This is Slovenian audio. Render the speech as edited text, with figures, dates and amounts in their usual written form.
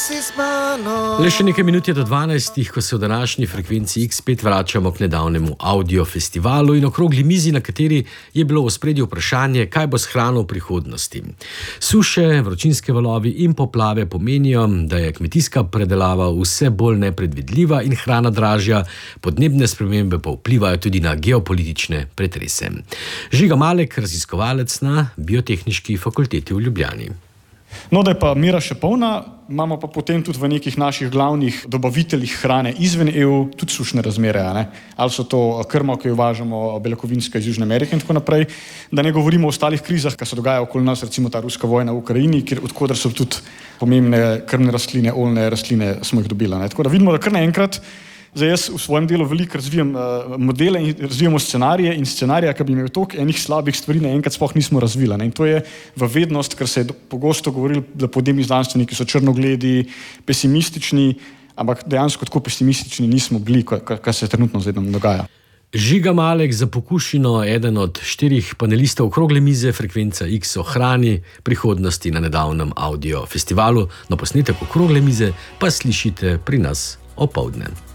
Le še nekaj minut je do 12, ko se v današnji frekvenci X spet vračamo k nedavnemu audio festivalu in okrogli mizi, na kateri je bilo v ospredju vprašanje, kaj bo s hrano v prihodnosti. Suše, vročinske valovi in poplave pomenijo, da je kmetijska predelava vse bolj nepredvidljiva in hrana dražja, podnebne spremembe pa vplivajo tudi na geopolitične pretrese. Žiga Malek, raziskovalec na Biotehniški fakulteti v Ljubljani. No, da je pa mera še polna, imamo pa potem tudi v nekih naših glavnih dobaviteljih hrane izven EU tudi sušne razmere, ne? Ali so to krmo, ki jo uvažamo, beljakovinska iz Južne Amerike in tako naprej, da ne govorimo o ostalih krizah, ki se dogajajo okoli nas, recimo ta ruska vojna v Ukrajini, odkoder so tudi pomembne krmne rastline, oljne rastline smo jih dobili, ne? Tako da vidimo, da kar naenkrat, zdaj jaz v svojem delu veliko razvijam modele in razvijamo scenarije in scenarija, ki bi imel toliko enih slabih stvari, naenkrat sploh nismo razvili. In to je v vednost, ker se je pogosto govorilo, da podnebni znanstveniki so črnogledi, pesimistični, ampak dejansko tako pesimistični nismo bili, kar se trenutno zdaj nam dogaja. Žiga Malek za pokušino, eden od 4 panelistov okrogle mize Frekvenca X o hrani prihodnosti na nedavnem audio festivalu. Na posnetek okrogle mize pa slišite pri nas opoldne.